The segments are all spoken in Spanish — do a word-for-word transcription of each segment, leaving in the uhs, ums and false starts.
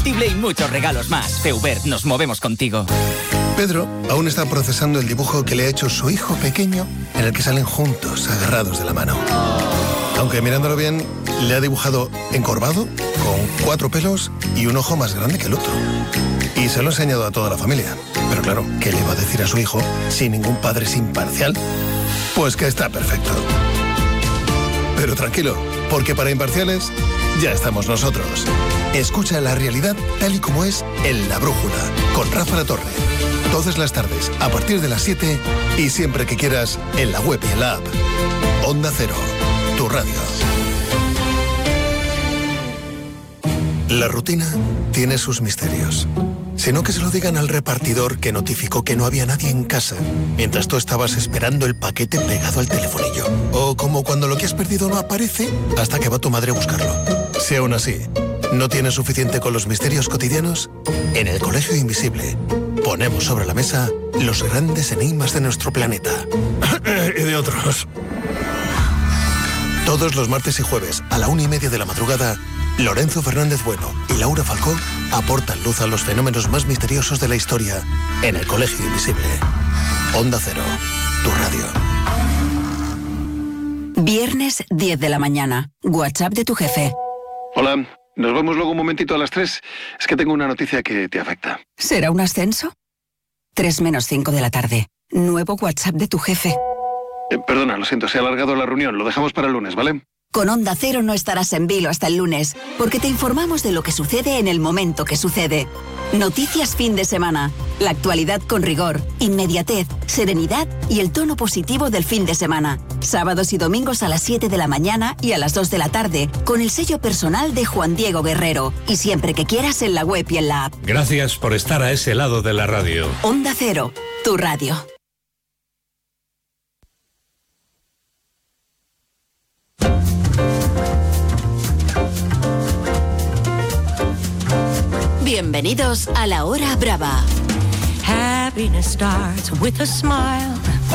combustible y muchos regalos más. Feubert, nos movemos contigo. Pedro aún está procesando el dibujo que le ha hecho su hijo pequeño, en el que salen juntos, agarrados de la mano. Aunque mirándolo bien, le ha dibujado encorvado, con cuatro pelos y un ojo más grande que el otro. Y se lo ha enseñado a toda la familia. Pero claro, ¿qué le va a decir a su hijo si ningún padre es imparcial? Pues que está perfecto. Pero tranquilo, porque para imparciales ya estamos nosotros. Escucha la realidad tal y como es en La Brújula, con Rafa La Torre. Todas las tardes, a partir de las siete y siempre que quieras, en la web y en la app. Onda Cero, tu radio. La rutina tiene sus misterios. Sino que se lo digan al repartidor que notificó que no había nadie en casa mientras tú estabas esperando el paquete pegado al telefonillo. O como cuando lo que has perdido no aparece hasta que va tu madre a buscarlo. Si aún así no tienes suficiente con los misterios cotidianos, en el Colegio Invisible ponemos sobre la mesa los grandes enigmas de nuestro planeta. Y de otros. Todos los martes y jueves a la una y media de la madrugada, Lorenzo Fernández Bueno y Laura Falcó aportan luz a los fenómenos más misteriosos de la historia en el Colegio Invisible. Onda Cero, tu radio. Viernes diez de la mañana. WhatsApp de tu jefe. Hola, nos vemos luego un momentito a las tres. Es que tengo una noticia que te afecta. ¿Será un ascenso? tres menos cinco de la tarde. Nuevo WhatsApp de tu jefe. Eh, perdona, lo siento, se ha alargado la reunión. Lo dejamos para el lunes, ¿vale? Con Onda Cero no estarás en vilo hasta el lunes, porque te informamos de lo que sucede en el momento que sucede. Noticias fin de semana. La actualidad con rigor, inmediatez, serenidad y el tono positivo del fin de semana. Sábados y domingos a las siete de la mañana y a las dos de la tarde, con el sello personal de Juan Diego Guerrero. Y siempre que quieras en la web y en la app. Gracias por estar a ese lado de la radio. Onda Cero, tu radio. Bienvenidos a La Hora Brava. Happiness starts with a smile.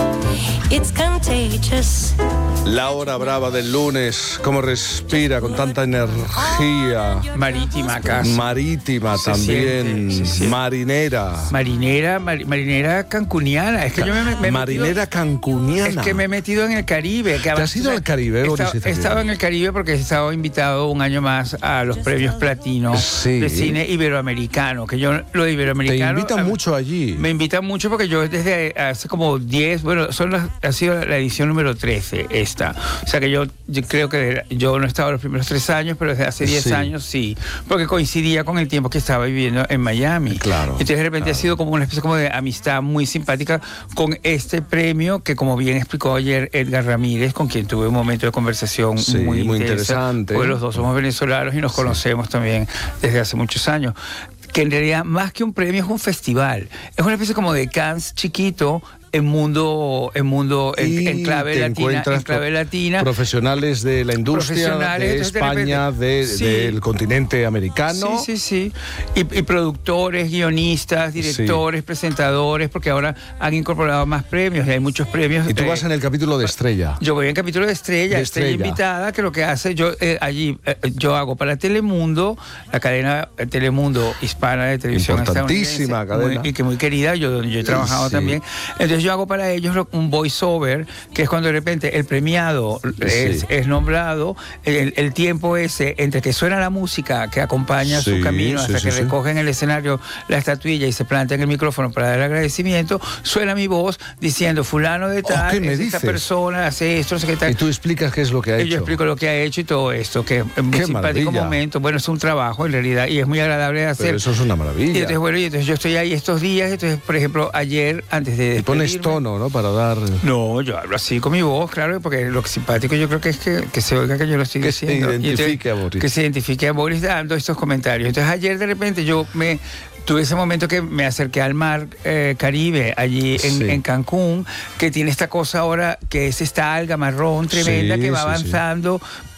It's contagious. La Hora Brava del lunes, cómo respira con tanta energía. Marítima acá. Marítima Se también. siente, se siente. Marinera. Marinera, mar- marinera cancuniana. Es que yo me, me he Marinera metido, cancuniana. Es que me he metido en el Caribe. Que ¿Te has ido al Caribe, He Boris estado, he Izaguirre? estado en el Caribe porque he estado invitado un año más a los premios Platino Sí. de cine iberoamericano. Que yo lo de Te iberoamericano. invitan a- mucho allí. Me invitan mucho porque yo desde hace como diez, bueno, son las, ha sido la edición número trece esta. O sea que yo, yo creo que yo no he estado los primeros tres años, pero desde hace diez Sí. años sí, porque coincidía con el tiempo que estaba viviendo en Miami. Claro, Entonces de repente claro. ha sido como una especie como de amistad muy simpática con este premio que, como bien explicó ayer Edgar Ramírez, con quien tuve un momento de conversación Sí, muy, muy intensa, interesante. porque los dos somos venezolanos y nos conocemos también desde hace muchos años. Que en realidad más que un premio es un festival. Es una especie como de Cannes chiquito en mundo, en mundo, en, Y en clave te latina, encuentras en clave pro- latina. profesionales de la industria, Profesionales, de entonces, de España, repente- de- sí. del continente americano. Sí, sí, sí. Y, y productores, guionistas, directores, presentadores, porque ahora han incorporado más premios y hay muchos premios. Y tú eh, vas en el capítulo de Estrella. Yo voy en capítulo de Estrella, De Estrella Estrella. invitada, que lo que hace, yo eh, allí, eh, yo hago para Telemundo, la cadena eh, Telemundo hispana de televisión Importantísima estadounidense, cadena. muy- y que muy querida, yo, yo he trabajado Sí. también. Entonces yo hago para ellos lo- un voiceover, que es cuando de repente el premiado es, Sí. es nombrado, el, el tiempo ese entre que suena la música que acompaña Sí, su camino sí, hasta sí, que sí. recogen el escenario la estatuilla y se plantan el micrófono para dar el agradecimiento, suena mi voz diciendo fulano de tal, Oh, ¿qué me es esta dices? persona, hace esto, no sé qué tal. Y tú explicas qué es lo que ha Y hecho. yo explico lo que ha hecho y todo esto, que es muy Qué simpático maravilla. momento. Bueno, es un trabajo en realidad y es muy agradable de hacer. Pero eso es una maravilla. Y entonces, bueno, y entonces yo estoy ahí estos días, entonces, por ejemplo, ayer, antes de Y pones despedirme- tono, ¿no? Para dar... No, yo hablo así con mi voz, claro, porque lo simpático yo creo que es que, que se oiga que yo lo estoy Que se diciendo. Y entonces, identifique a Boris. Que se identifique a Boris dando estos comentarios. Entonces ayer de repente yo me tuve ese momento que me acerqué al mar eh, Caribe, allí en, Sí. en Cancún, que tiene esta cosa ahora, que es esta alga marrón tremenda Sí, que va sí, sí. avanzando,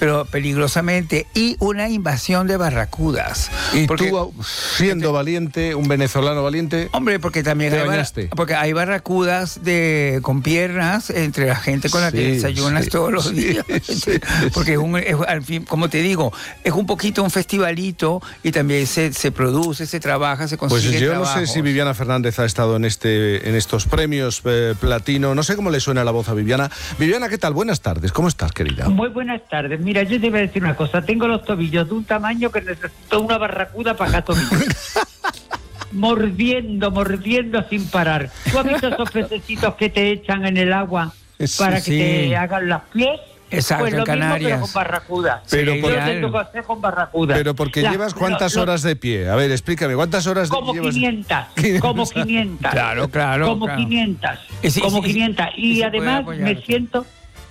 pero peligrosamente, y una invasión de barracudas. Y porque, tú, siendo te, valiente, un venezolano valiente... Hombre, porque también hay, bar, porque hay barracudas de, con piernas entre la gente con la sí, que desayunas sí, todos los sí, días. Sí, porque es un, es, al fin, como te digo, es un poquito un festivalito y también se, se produce, se trabaja, se consigue Pues yo trabajos. no sé si Viviana Fernández ha estado en, este, en estos premios eh, platino. No sé cómo le suena la voz a Viviana. Viviana, ¿qué tal? Buenas tardes. ¿Cómo estás, querida? Muy buenas tardes. Mira, yo te voy a decir una cosa. Tengo los tobillos de un tamaño que necesito una barracuda para cada tobillo. mordiendo, mordiendo sin parar. ¿Tú has visto esos pececitos que te echan en el agua sí, para que sí. te hagan las pies? Exacto, pues lo en Canarias. Mismo, pero con barracuda. Pero, yo tengo que hacer con barracuda. Pero porque la, llevas cuántas lo, horas de pie. A ver, explícame, ¿cuántas horas de como pie llevas? quinientas, como quinientas. Claro, claro. Como claro. quinientas. Sí, como sí, quinientas. Y, y además me siento,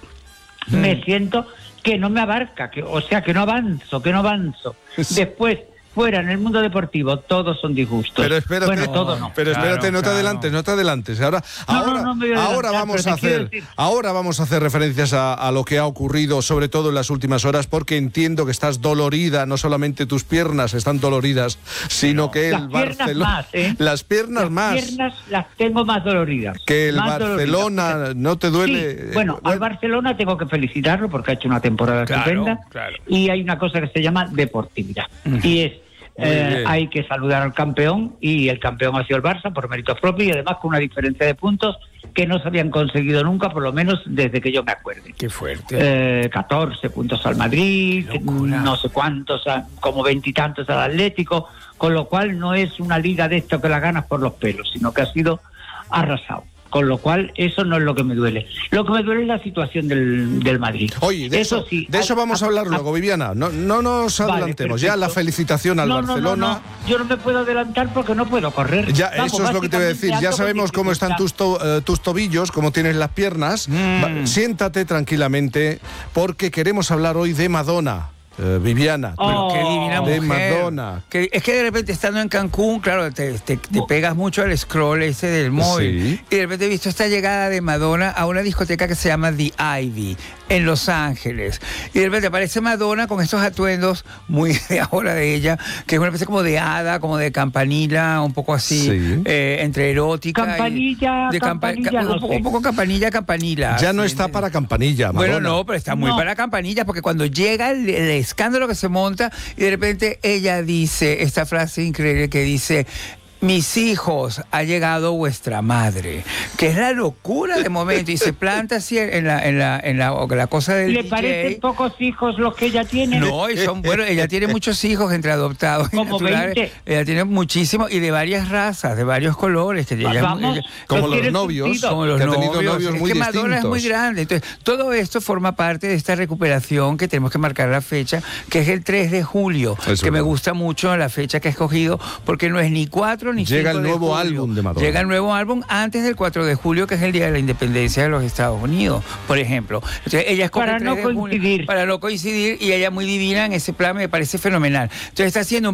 hmm. me siento que no me abarca, que, o sea, que no avanzo, que no avanzo. Después, fuera, en el mundo deportivo, todos son disgustos. Pero espérate, bueno, todo no. pero espérate, claro, no te claro. adelantes, no te adelantes. Ahora, no, ahora, no, no me voy a ahora vamos a hacer, ahora vamos a hacer referencias a, a lo que ha ocurrido, sobre todo en las últimas horas, porque entiendo que estás dolorida, no solamente tus piernas están doloridas, sino pero que el Barcelona, más, ¿eh? las piernas las más, las piernas las tengo más doloridas. Que el más Barcelona doloridas. no te duele. Sí, bueno, bueno, al Barcelona tengo que felicitarlo porque ha hecho una temporada claro, estupenda claro. y hay una cosa que se llama deportividad uh-huh. y es Eh, hay que saludar al campeón y el campeón ha sido el Barça por méritos propios y además con una diferencia de puntos que no se habían conseguido nunca, por lo menos desde que yo me acuerde. Qué fuerte. Eh, catorce puntos al Madrid, Locura. no sé cuántos, como veintitantos al Atlético, con lo cual no es una liga de esto que la ganas por los pelos, sino que ha sido arrasado. Con lo cual, eso no es lo que me duele. Lo que me duele es la situación del, del Madrid. Oye, de eso, eso, sí, de eso vamos a, a hablar a, luego, Viviana. No, no nos adelantemos. Vale, ya la felicitación al no, Barcelona. No, no, no. Yo no me puedo adelantar porque no puedo correr. Ya, vamos, eso es lo que te voy a decir. Ya sabemos cómo están tus, to, uh, tus tobillos, cómo tienes las piernas. Mm. Siéntate tranquilamente porque queremos hablar hoy de Madonna. Uh, Viviana, oh, qué divina de mujer. Madonna. Que, es que de repente estando en Cancún, claro, te, te, te pegas mucho al scroll ese del móvil. Sí. Y de repente he visto esta llegada de Madonna a una discoteca que se llama The Ivy en Los Ángeles. Y de repente aparece Madonna con estos atuendos muy de ahora de ella, que es una especie como de hada, como de campanila, un poco así, sí. eh, entre erótica. Campanilla, y de campanilla, campa, no un, sé. un poco campanilla, campanila. Ya no sí, está para campanilla, Madonna. Bueno, no, pero está muy no. para campanilla, porque cuando llega el, el escándalo que se monta y de repente ella dice esta frase increíble que dice: mis hijos, ha llegado vuestra madre, que es la locura de momento, y se planta así en la en la en la, la cosa del ¿Le D J. parecen pocos hijos los que ella tiene? No, y son bueno, ella tiene muchos hijos entre adoptados y como naturales. veinte. Ella tiene muchísimos y de varias razas, de varios colores, que ella, Vamos, ella, como los novios, como los que ha novios, tenido novios es muy que distintos. Madonna es muy grande. Entonces, todo esto forma parte de esta recuperación que tenemos que marcar la fecha, que es el tres de julio, Eso que es. me gusta mucho la fecha que he escogido, porque no es ni cuatro ni cinco Llega el de nuevo julio. álbum de Madonna. Llega el nuevo álbum antes del cuatro de julio, que es el día de la independencia de los Estados Unidos, por ejemplo. Entonces, ella escoge Para el tres no de julio, coincidir. para no coincidir, y ella muy divina en ese plan, me parece fenomenal. Entonces está haciendo un